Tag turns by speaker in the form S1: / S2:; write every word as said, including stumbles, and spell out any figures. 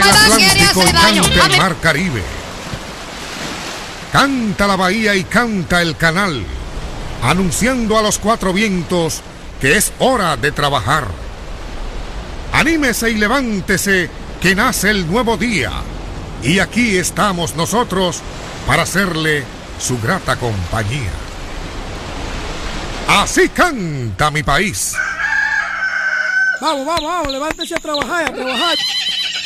S1: Atlántico y canta el mar Caribe. Canta la bahía y canta el canal, anunciando a los cuatro vientos que es hora de trabajar. Anímese y levántese, que nace el nuevo día, y aquí estamos nosotros para hacerle su grata compañía. Así canta mi país.
S2: Vamos, vamos, vamos, levántese a trabajar, a trabajar.